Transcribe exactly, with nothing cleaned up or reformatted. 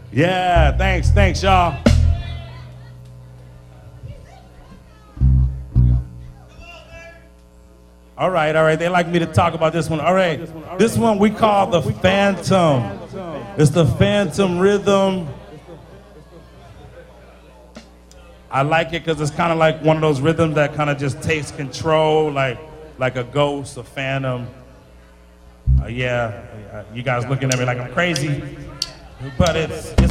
Yeah, thanks, thanks, y'all. All right, all right. They like me to talk about this one. All right, this one we call the Phantom. It's the Phantom rhythm. I like it because it's kind of like one of those rhythms that kind of just takes control, like like a ghost, a phantom. Uh, yeah, you guys looking at me like I'm crazy, but it's. it's